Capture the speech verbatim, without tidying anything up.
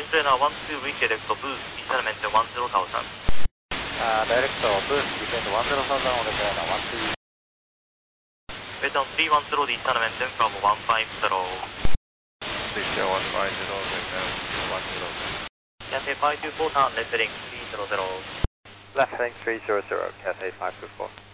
trainer one two reach direct boost, descend maintain one zero thousand. Uh, direct boost, descend one zero thousand, on the trainer one two. Maintain three one zero, descend maintain from one five zero. Descend one five zero, maintain one zero. Cathay five two four, turn left heading three zero zero. Left heading three zero zero, Cathay five two four.